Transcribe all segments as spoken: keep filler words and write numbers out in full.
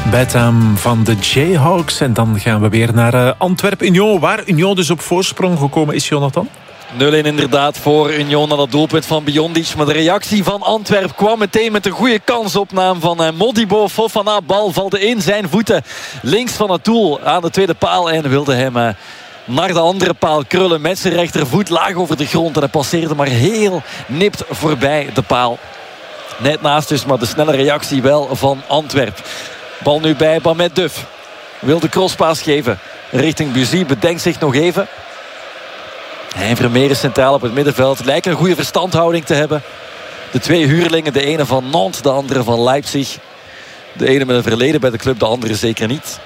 Bijtaam van de Jayhawks. En dan gaan we weer naar uh, Antwerpen-Union, waar Union dus op voorsprong gekomen is, Jonathan. nul-een inderdaad voor Union na dat doelpunt van Biondic. Maar de reactie van Antwerp kwam meteen met een goede kansopname van uh, Modibo. Fofana, bal valde in zijn voeten links van het doel aan de tweede paal. En wilde hem uh, naar de andere paal krullen met zijn rechtervoet laag over de grond. En hij passeerde maar heel nipt voorbij de paal. Net naast dus, maar de snelle reactie wel van Antwerp. Bal nu bij Bamet Duf. Wil de crosspaas geven richting Buzy. Bedenkt zich nog even. Hij en Vermeer is centraal op het middenveld. Lijkt een goede verstandhouding te hebben. De twee huurlingen. De ene van Nantes, de andere van Leipzig. De ene met een verleden bij de club, de andere zeker niet.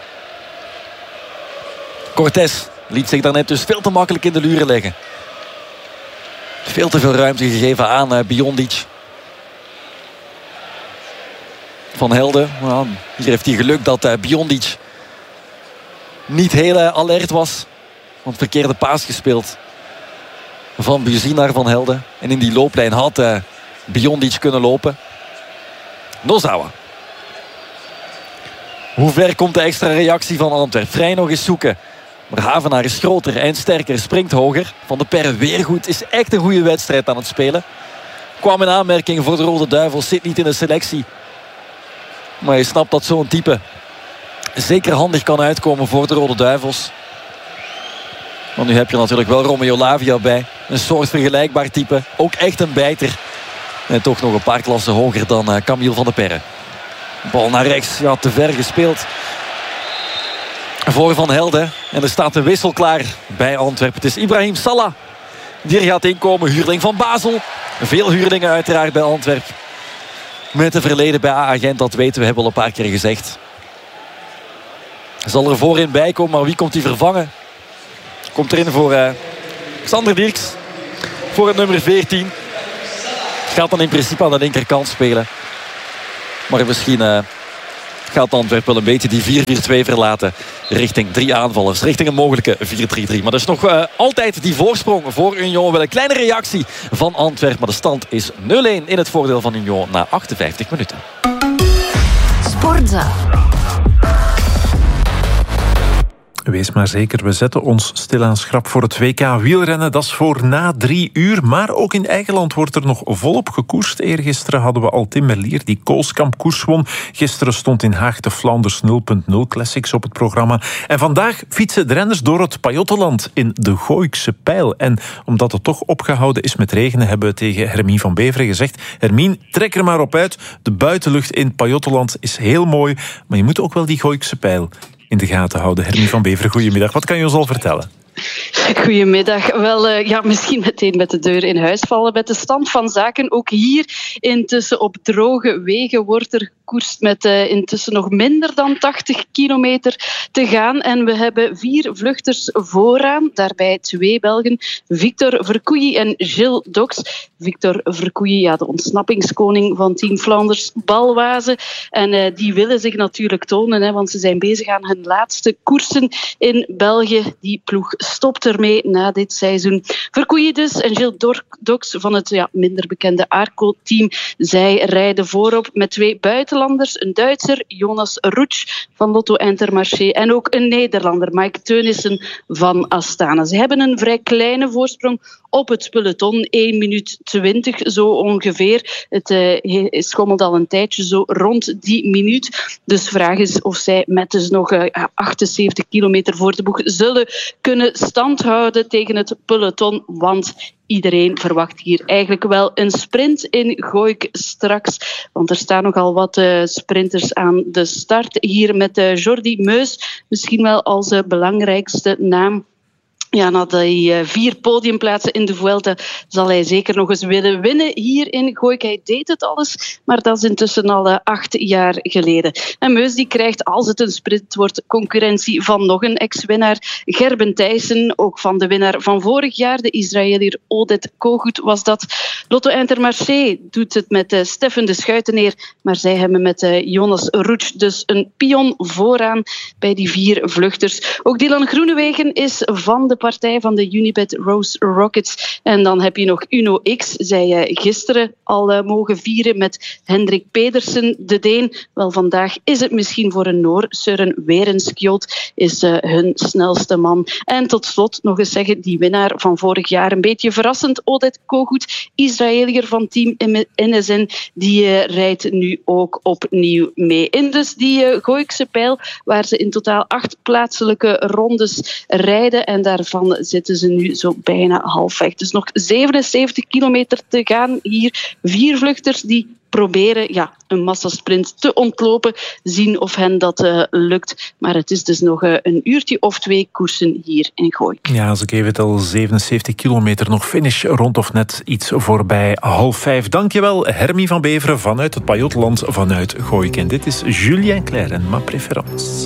Cortés liet zich daarnet dus veel te makkelijk in de luren leggen. Veel te veel ruimte gegeven aan uh, Biondic. Van Helden. Nou, hier heeft hij geluk dat uh, Biondic niet heel uh, alert was. Want verkeerde paas gespeeld. Van Buzy naar Van Helden. En in die looplijn had uh, Biondic kunnen lopen. Nozawa. Hoe ver komt de extra reactie van Antwerp? Vrij nog eens zoeken. Maar Havenaar is groter en sterker. Springt hoger. Van de Perre weer goed. Is echt een goede wedstrijd aan het spelen. Kwam in aanmerking voor de Rode Duivels. Zit niet in de selectie. Maar je snapt dat zo'n type zeker handig kan uitkomen voor de Rode Duivels. Want nu heb je natuurlijk wel Romeo Lavia bij. Een soort vergelijkbaar type. Ook echt een bijter. En toch nog een paar klassen hoger dan uh, Camille van de Perre. Bal naar rechts. Ja, te ver gespeeld. Voor Van Helden. En er staat een wissel klaar bij Antwerpen. Het is Ibrahim Salah die er gaat inkomen. Huurling van Basel. Veel huurlingen uiteraard bij Antwerpen. Met een verleden bij A Gent, dat weten we, hebben we al een paar keer gezegd. Zal er voorin bij komen, maar wie komt hij vervangen? Komt erin voor uh, Xander Dirks. Voor het nummer veertien. Gaat dan in principe aan de linkerkant spelen. Maar misschien uh, gaat Antwerpen wel een beetje die vier vier twee verlaten. Richting drie aanvallers. Richting een mogelijke vier drie drie. Maar er is nog uh, altijd die voorsprong voor Union. Wel een kleine reactie van Antwerpen. Maar de stand is nul-een in het voordeel van Union na achtenvijftig minuten. Sportza. Wees maar zeker, we zetten ons stilaan schrap voor het W K wielrennen. Dat is voor na drie uur. Maar ook in eigen land wordt er nog volop gekoerst. Eergisteren hadden we al Tim Merlier die Koolskamp koers won. Gisteren stond in Haag de Flanders nul punt nul Classics op het programma. En vandaag fietsen de renners door het Pajottenland in de Gooikse Pijl. En omdat het toch opgehouden is met regenen, hebben we tegen Hermine van Beveren gezegd: Hermine, trek er maar op uit. De buitenlucht in Pajottenland is heel mooi. Maar je moet ook wel die Gooikse Pijl in de gaten houden. Hermine van Beveren, goedemiddag. Wat kan je ons al vertellen? Goedemiddag. Wel, uh, ja, misschien meteen met de deur in huis vallen. Met de stand van zaken. Ook hier intussen op droge wegen wordt er gekoerst met uh, intussen nog minder dan tachtig kilometer te gaan. En we hebben vier vluchters vooraan. Daarbij twee Belgen. Victor Vercouilly en Gilles Dox. Victor Vercouilly, ja, de ontsnappingskoning van Team Flanders Balwaze. En uh, die willen zich natuurlijk tonen, hè, want ze zijn bezig aan hun laatste koersen in België. Die ploeg stopt ermee na dit seizoen. Vercouilly dus en Gilles Dox van het ja, minder bekende Arco-team. Zij rijden voorop met twee buitenlanders. Een Duitser, Jonas Rutsch van Lotto Intermarché. En ook een Nederlander, Mike Teunissen van Astana. Ze hebben een vrij kleine voorsprong op het peloton. één minuut twintig zo ongeveer. Het uh, schommelt al een tijdje zo rond die minuut. Dus de vraag is of zij met dus nog uh, achtenzeventig kilometer voor de boeg zullen kunnen stand houden tegen het peloton. Want iedereen verwacht hier eigenlijk wel een sprint in Gooik straks. Want er staan nogal wat uh, sprinters aan de start. Hier met uh, Jordi Meus, misschien wel als uh, belangrijkste naam. Ja, na die uh, vier podiumplaatsen in de Vuelta zal hij zeker nog eens willen winnen hier in Gooik. Hij deed het alles, maar dat is intussen al uh, acht jaar geleden. En Meus die krijgt, als het een sprint wordt, concurrentie van nog een ex-winnaar. Gerben Thijssen, ook van de winnaar van vorig jaar, de Israëliër Oded Kogut was dat. Lotto Intermarché doet het met uh, Steffen de Schuiteneer, maar zij hebben met uh, Jonas Rutsch dus een pion vooraan bij die vier vluchters. Ook Dylan Groenewegen is van de partij van de Unibet Rose Rockets. En dan heb je nog Uno X. Zij uh, gisteren al uh, mogen vieren met Hendrik Pedersen, de Deen. Wel, vandaag is het misschien voor een Noor. Søren Werenskjold is uh, hun snelste man. En tot slot nog eens zeggen, die winnaar van vorig jaar, een beetje verrassend, Oded Kogut, Israëliër van team N S N, die uh, rijdt nu ook opnieuw mee. In dus die uh, Gooikse pijl, waar ze in totaal acht plaatselijke rondes rijden. En daarvan zitten ze nu zo bijna halfweg. Dus nog zevenenzeventig kilometer te gaan hier. Vier vluchters die proberen ja, een massasprint te ontlopen. Zien of hen dat uh, lukt. Maar het is dus nog uh, een uurtje of twee koersen hier in Gooik. Ja, ze geven het al zevenenzeventig kilometer. Nog finish rond of net iets voorbij half vijf. Dankjewel, Hermie van Beveren vanuit het Pajotland, vanuit Gooik. En dit is Julien Clerc en Ma Préférence.